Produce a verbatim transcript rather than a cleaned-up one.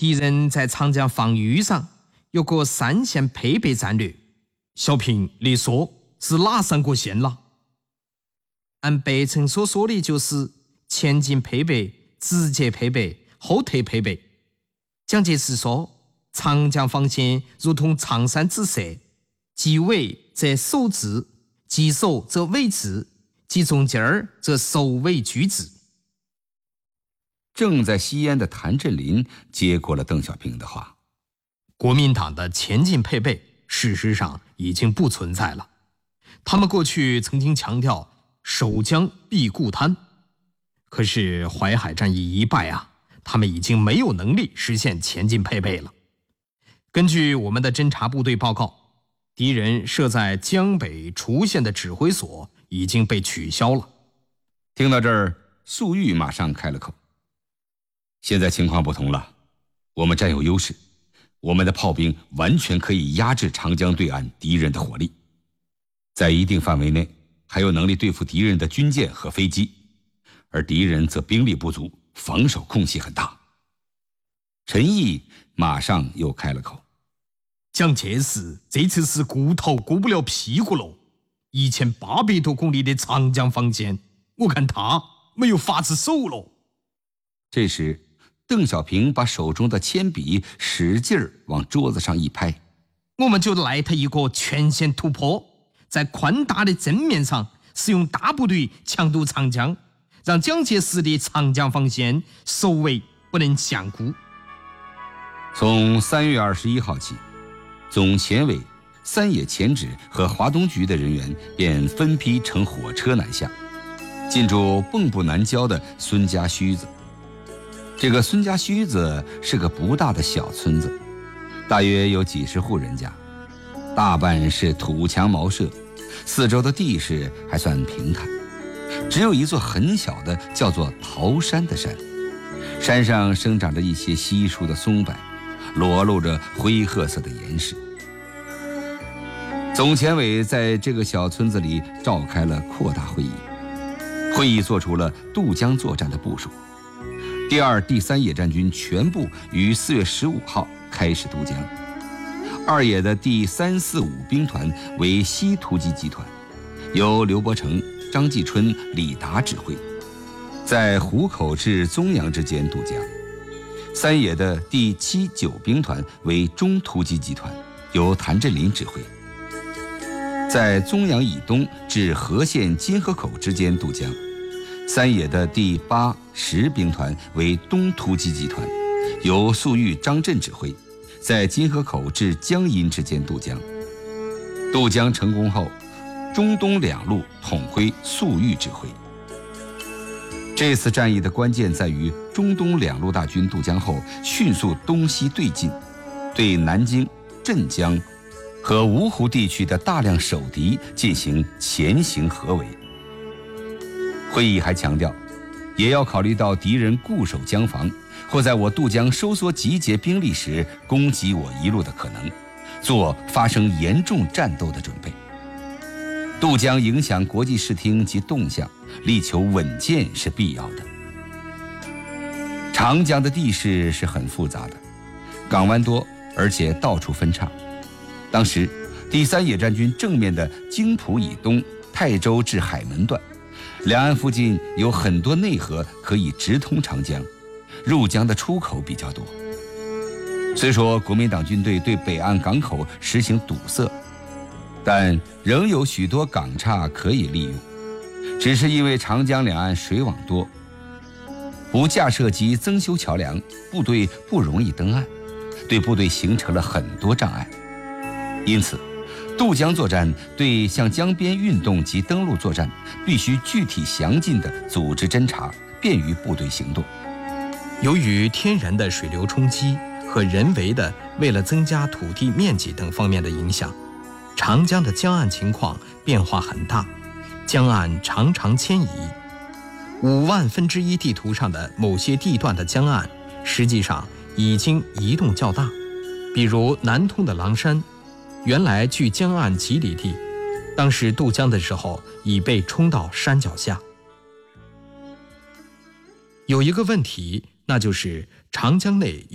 敌人在长江防御上有个三线配备战略。小平，你说是哪三个线啦？按北辰所说的就是前进配备、直接配备、后退配备。蒋介石说，长江防线如同长山之势，即围则守之，即守则围之，即中间儿则首尾拒之。 正在吸烟的谭震林接过了邓小平的话， 国民党的前进配备事实上已经不存在了。他们过去曾经强调守江必固滩，可是淮海战役一败啊，他们已经没有能力实现前进配备了。根据我们的侦察部队报告，敌人设在江北滁县的指挥所已经被取消了。 听到这儿，粟裕马上开了口：现在情况不同了，我们占有优势，我们的炮兵完全可以压制长江对岸敌人的火力，在一定范围内还有能力对付敌人的军舰和飞机，而敌人则兵力不足，防守空隙很大。陈毅马上又开了口： 蒋介石这次是骨头过不了屁股了，一千八百多公里的长江防线，我看他没有法子守了。 这时邓小平把手中的铅笔使劲儿往桌子上一拍： 我们就来他一个全线突破，在宽大的正面上使用大部队强渡长江，让蒋介石的长江防线首尾不能相顾。 从三月二十一号起，总前委、三野前指和华东局的人员便分批乘火车南下，进驻蚌埠南郊的孙家圩子。这个孙家圩子是个不大的小村子，大约有几十户人家，大半是土墙茅舍，四周的地势还算平坦，只有一座很小的叫做桃山的山，山上生长着一些稀疏的松柏，裸露着灰褐色的岩石。总前委在这个小村子里召开了扩大会议，会议做出了渡江作战的部署。第二、第三野战军全部于四月十五号开始渡江。二野的第三四五兵团为西突击集团，由刘伯承、张继春、李达指挥，在湖口至宗阳之间渡江。三野的第七九兵团为中突击集团，由谭震林指挥，在宗阳以东至和县金河口之间渡江。三野的第八、十兵团为东突击集团，由粟裕、张震指挥，在金河口至江阴之间渡江。渡江成功后，中东两路统归粟裕指挥。这次战役的关键在于中东两路大军渡江后迅速东西对进，对南京、镇江和芜湖地区的大量守敌进行前行合围。会议还强调，也要考虑到敌人固守江防，或在我渡江收缩集结兵力时攻击我一路的可能，做发生严重战斗的准备。渡江影响国际视听及动向，力求稳健是必要的。长江的地势是很复杂的，港湾多，而且到处分叉。当时第三野战军正面的京浦以东泰州至海门段，两岸附近有很多内河可以直通长江，入江的出口比较多。虽说国民党军队对北岸港口实行堵塞，但仍有许多港岔可以利用，只是因为长江两岸水网多，不架设及增修桥梁，部队不容易登岸，对部队形成了很多障碍。因此渡江作战对向江边运动及登陆作战必须具体详尽的组织侦察，便于部队行动。 由于天然的水流冲击和人为的为了增加土地面积等方面的影响，长江的江岸情况变化很大，江岸常常迁移。五万分之一地图上的某些地段的江岸实际上已经移动较大，比如南通的狼山，原来距江岸几里地，当时渡江的时候已被冲到山脚下。有一个问题，那就是长江内